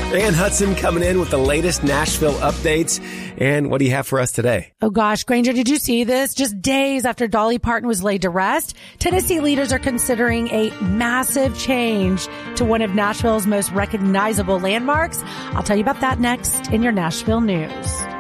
Ann Hudson coming in with the latest Nashville updates. And what do you have for us today? Oh gosh, Granger, did you see this? Just days after Dolly Parton was laid to rest, Tennessee leaders are considering a massive change to one of Nashville's most recognizable landmarks. I'll tell you about that next in your Nashville news.